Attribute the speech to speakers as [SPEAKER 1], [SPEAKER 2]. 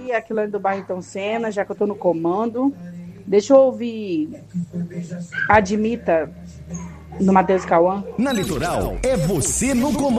[SPEAKER 1] ouvir aquilo ali do Barretão Senna, já que eu tô no comando. Deixa eu ouvir Admita, do Matheus Cauã.
[SPEAKER 2] Na Litoral, é você no comando.